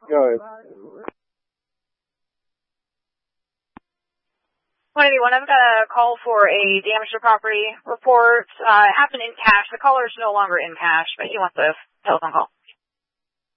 Go ahead. 181, I've got a call for a damage to property report. It happened in cash. The caller is no longer in cash, but he wants a telephone call.